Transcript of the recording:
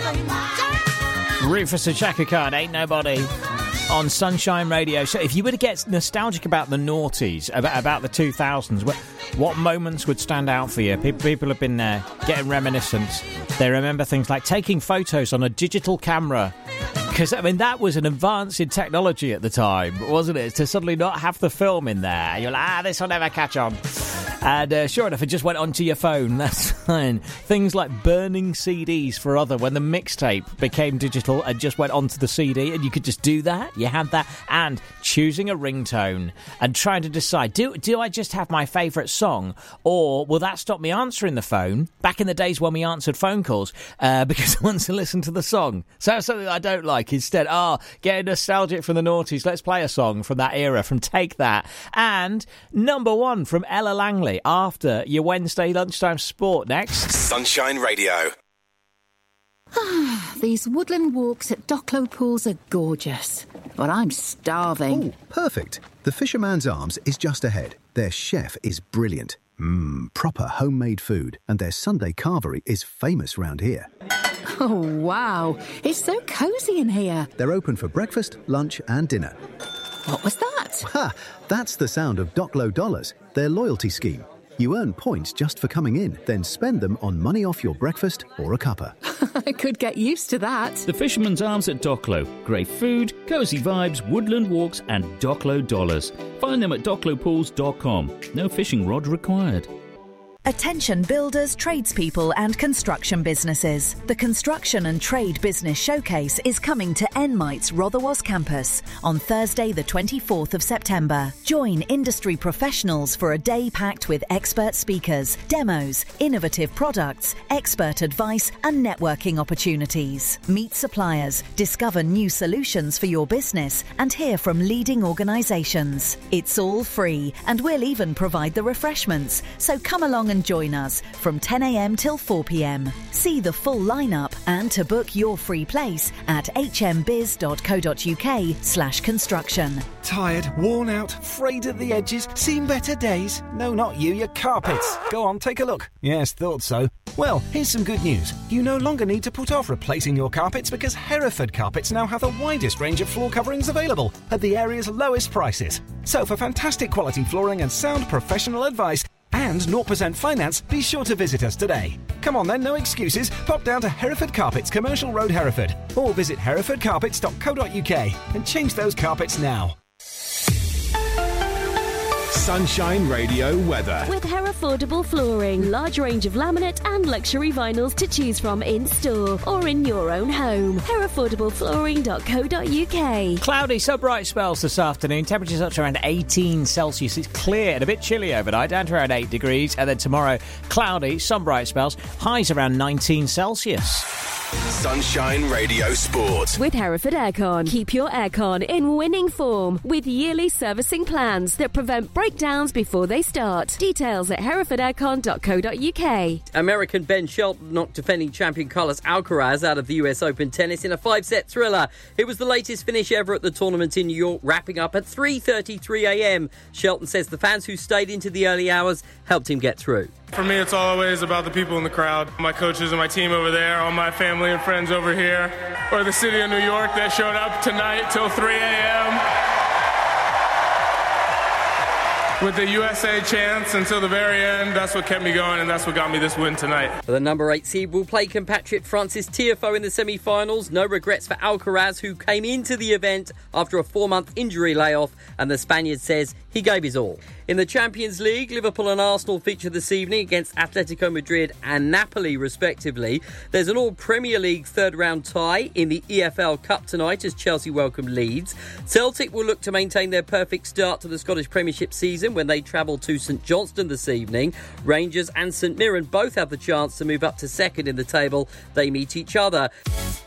Rufus and Chaka Khan, Ain't Nobody, on Sunshine Radio. So if you were to get nostalgic about the noughties, about the 2000s, what moments would stand out for you? People have been getting reminiscent. They remember things like taking photos on a digital camera. Because, I mean, that was an advance in technology at the time, wasn't it? To suddenly not have the film in there. You're like, this will never catch on. And sure enough, it just went onto your phone. That's fine. Things like burning CDs for other, when the mixtape became digital and just went onto the CD, and you could just do that. You had that. And choosing a ringtone and trying to decide, do I just have my favourite song, or will that stop me answering the phone? Back in the days when we answered phone calls, because I want to listen to the song. So that's something I don't like. Instead, getting nostalgic from the noughties. Let's play a song from that era, from Take That. And number one from Ella Langley, after your Wednesday lunchtime sport. Next, Sunshine Radio. These woodland walks at Docklow Pools are gorgeous, but I'm starving. Oh, perfect. The Fisherman's Arms is just ahead. Their chef is brilliant. Proper homemade food, and their Sunday carvery is famous round here. Oh, wow. It's so cosy in here. They're open for breakfast, lunch and dinner. What was that? Ha! That's the sound of Docklow Dollars, their loyalty scheme. You earn points just for coming in, then spend them on money off your breakfast or a cuppa. I could get used to that. The Fisherman's Arms at Docklow. Great food, cosy vibes, woodland walks and Docklow Dollars. Find them at docklowpools.com. No fishing rod required. Attention builders, tradespeople and construction businesses. The Construction and Trade Business Showcase is coming to Enmite's Rotherwas campus on Thursday the 24th of September. Join industry professionals for a day packed with expert speakers, demos, innovative products, expert advice and networking opportunities. Meet suppliers, discover new solutions for your business and hear from leading organisations. It's all free and we'll even provide the refreshments, so come along and join us from 10 a.m. till 4 p.m. See the full lineup and to book your free place at hmbiz.co.uk/construction. Tired, worn out, frayed at the edges, seen better days? No, not you, your carpets. Go on, take a look. Yes, thought so. Well, here's some good news. You no longer need to put off replacing your carpets because Hereford Carpets now have the widest range of floor coverings available at the area's lowest prices. So for fantastic quality flooring and sound professional advice, and 0% finance, be sure to visit us today. Come on then, no excuses. Pop down to Hereford Carpets, Commercial Road, Hereford. Or visit herefordcarpets.co.uk and change those carpets now. Sunshine Radio weather. With Herefordable Flooring. Large range of laminate and luxury vinyls to choose from in-store or in your own home. HerefordableFlooring.co.uk. Cloudy, so bright spells this afternoon. Temperatures up to around 18 Celsius. It's clear and a bit chilly overnight, down to around 8 degrees. And then tomorrow, cloudy, some bright spells. Highs around 19 Celsius. Sunshine Radio Sport. With Hereford Aircon. Keep your aircon in winning form with yearly servicing plans that prevent breakdowns before they start. Details at herefordaircon.co.uk. American Ben Shelton knocked defending champion Carlos Alcaraz out of the US Open tennis in a 5-set thriller. It was the latest finish ever at the tournament in New York, wrapping up at 3:33 a.m. Shelton says the fans who stayed into the early hours helped him get through. For me, it's always about the people in the crowd. My coaches and my team over there, all my family and friends over here, or the city of New York that showed up tonight till 3 a.m. with the USA chants until the very end. That's what kept me going, and that's what got me this win tonight. The number 8 seed will play compatriot Francis Tiafoe in the semi-finals. No regrets for Alcaraz, who came into the event after a 4-month injury layoff, and the Spaniard says he gave his all. In the Champions League, Liverpool and Arsenal feature this evening against Atletico Madrid and Napoli, respectively. There's an all-Premier League third-round tie in the EFL Cup tonight as Chelsea welcome Leeds. Celtic will look to maintain their perfect start to the Scottish Premiership season when they travel to St Johnstone this evening. Rangers and St Mirren both have the chance to move up to second in the table. They meet each other.